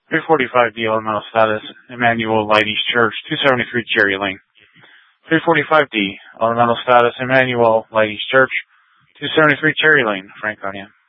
345D Elemental Status, Emmanuel Light East Church, 273 Cherry Lane. 345D Elemental Status, Emmanuel Light East Church, 273 Cherry Lane, Franconia.